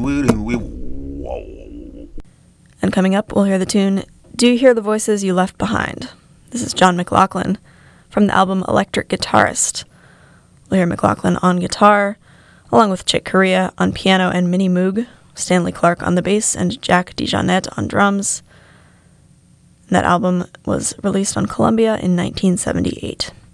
And coming up, we'll hear the tune Do You Hear the Voices You Left Behind? This is John McLaughlin from the album Electric Guitarist. We'll hear McLaughlin on guitar, along with Chick Corea on piano and Minnie Moog, Stanley Clarke on the bass, and Jack DeJohnette on drums. And that album was released on Columbia in 1978.